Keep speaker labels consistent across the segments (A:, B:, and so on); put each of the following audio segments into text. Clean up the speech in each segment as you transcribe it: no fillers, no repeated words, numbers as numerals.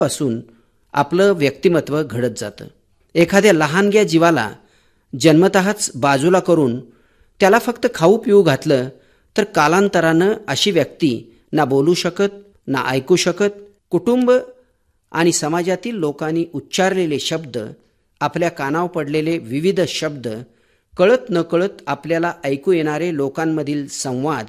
A: पासून आपलं व्यक्तिमत्व घडत जातं. एखाद्या लहानग्या जीवाला जन्मतःच बाजूला करून त्याला फक्त खाऊ पिऊ घातलं तर कालांतरानं अशी व्यक्ती ना बोलू शकत ना ऐकू शकत. कुटुंब आणि समाजातील लोकांनी उच्चारलेले शब्द, आपल्या कानावर पडलेले विविध शब्द, कळत नकळत आपल्याला ऐकू येणारे लोकांमधील संवाद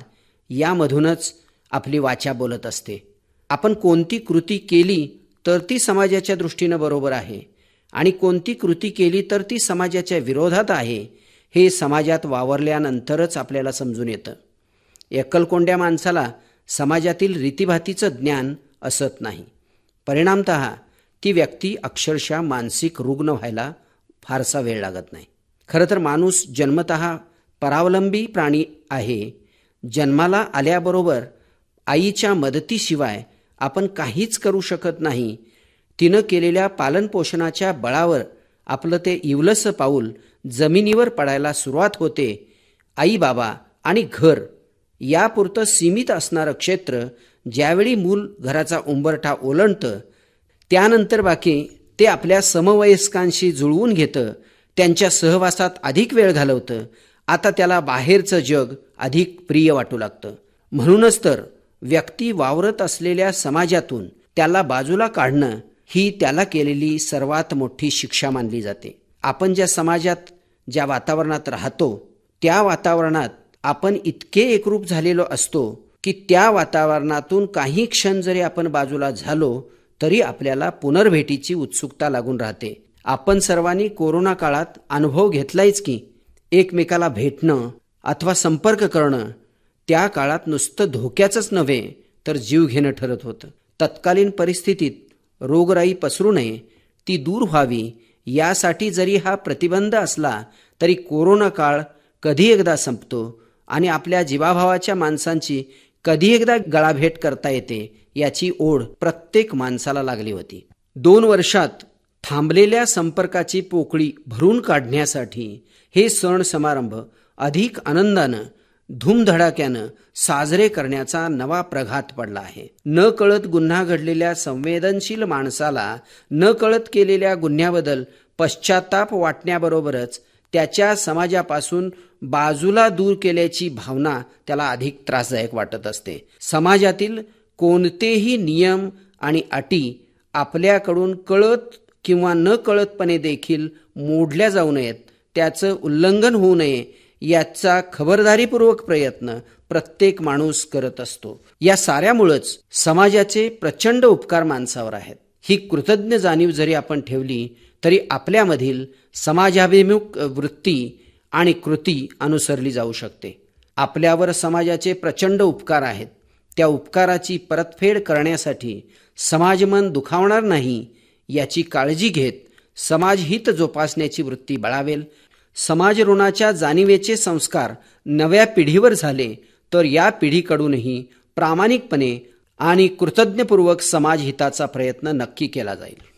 A: यामधूनच आपली वाचा बोलत असते. आपण कोणती कृती केली तर ती समाजाच्या दृष्टीनं बरोबर आहे आणि कोणती कृती केली तर ती समाजाच्या विरोधात आहे हे समाजात वावरल्यानंतरच आपल्याला समजून येतं. एकलकोंड्या माणसाला समाजातील रीतीभातीचं ज्ञान असत नाही. परिणामतः ती व्यक्ती अक्षरशः मानसिक रुग्ण व्हायला फारसा वेळ लागत नाही. खरं तर माणूस जन्मतः परावलंबी प्राणी आहे. जन्माला आल्याबरोबर आईच्या मदतीशिवाय आपण काहीच करू शकत नाही. तिनं केलेल्या पालनपोषणाच्या बळावर आपलं ते इवलसं पाऊल जमिनीवर पडायला सुरुवात होते. आई बाबा आणि घर यापुरतं सीमित असणारं क्षेत्र ज्यावेळी मूल घराचा उंबरठा ओलांडतं त्यानंतर बाकी ते आपल्या समवयस्कांशी जुळवून घेतं, त्यांच्या सहवासात अधिक वेळ घालवतं. आता त्याला बाहेरचं जग अधिक प्रिय वाटू लागतं. म्हणूनच तर व्यक्ती वावरत असलेल्या समाजातून त्याला बाजूला काढणं ही त्याला केलेली सर्वात मोठी शिक्षा मानली जाते. आपण ज्या समाजात ज्या वातावरणात राहतो त्या वातावरणात आपण इतके एकरूप झालेलो असतो की त्या वातावरणातून काही क्षण जरी आपण बाजूला झालो तरी आपल्याला पुनर्भेटीची उत्सुकता लागून राहते. आपण सर्वांनी कोरोना काळात अनुभव घेतलायच की एकमेकाला भेटणं अथवा संपर्क करणं त्या काळात नुसतं धोक्याचंच नव्हे तर जीव घेणं ठरत होतं. तत्कालीन परिस्थितीत रोगराई पसरू नये, ती दूर व्हावी यासाठी जरी हा प्रतिबंध असला तरी कोरोना काळ कधी एकदा संपतो आणि आपल्या जीवाभावाच्या माणसांची कधी एकदा गळाभेट करता येते याची ओढ प्रत्येक माणसाला लागली होती. 2 वर्षात थांबलेल्या संपर्काची पोकळी भरून काढण्यासाठी हे सण समारंभ अधिक आनंदानं धूमधडाक्यानं साजरे करण्याचा नवा प्रघात पडला आहे. न कळत गुन्हा घडलेल्या संवेदनशील माणसाला न कळत केलेल्या गुन्ह्याबद्दल पश्चाताप वाटण्याबरोबरच त्याच्या समाजापासून बाजूला दूर केल्याची भावना त्याला अधिक त्रासदायक वाटत असते. समाजातील कोणतेही नियम आणि अटी आपल्याकडून कळत किंवा न कळतपणे देखील मोडल्या जाऊ नयेत, त्याचं उल्लंघन होऊ नये याचा खबरदारीपूर्वक प्रयत्न प्रत्येक माणूस करत असतो. या साऱ्यामुळेच समाजाचे प्रचंड उपकार माणसावर आहेत. ही कृतज्ञ जाणीव जरी आपण ठेवली तरी आपल्यामधील समाजाभिमुख वृत्ती आणि कृती अनुसरली जाऊ शकते. आपल्यावर समाजाचे प्रचंड उपकार आहेत. त्या उपकाराची परतफेड करण्यासाठी समाजमन दुखावणार नाही याची काळजी घेत समाजहित जोपासण्याची वृत्ती बळावेल. समाज ऋणाच्या जाणीवेचे संस्कार नव्या पिढीवर झाले तर या पिढीकडूनही प्रामाणिकपणे आणि कृतज्ञपूर्वक समाजहिताचा प्रयत्न नक्की केला जाईल.